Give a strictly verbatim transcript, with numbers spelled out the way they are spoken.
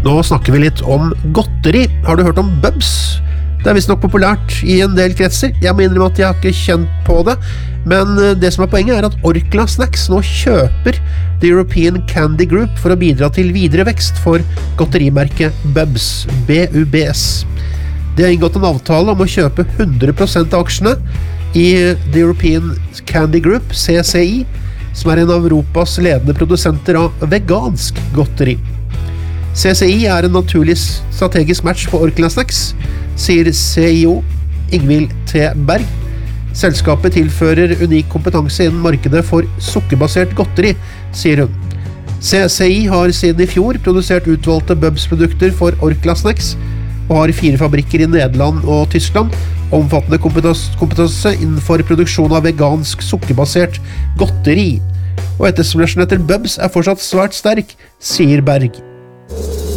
Nå snakker vi litt om godteri. Har du hørt om Bubs? Det er visst nok populært i en del kretser. Jeg må innrømme at jeg har ikke kjent på det, men det som er poenget er at Orkla Snacks nå kjøper The European Candy Group for å bidra til videre vekst for godterimerket Bubs, B U B S. Det har inngått en avtale om å kjøpe hundre prosent av aksjene i The European Candy Group, C C I, som er en av Europas ledende produsenter av vegansk godteri. C C I er en naturlig strategisk match for Orkla Snacks, sier C I O Ingvild T. Berg. Selskapet tilfører unik kompetanse innen markedet for sukkerbasert godteri, sier hun. C C I har siden i fjor produsert utvalgte Bubs-produkter for Orkla Snacks, og har fire fabrikker i Nederland og Tyskland, omfattende kompetanse innenfor produksjon av vegansk sukkerbasert godteri. Og etterspørselen etter Bubs er fortsatt svært sterk, sier Berg.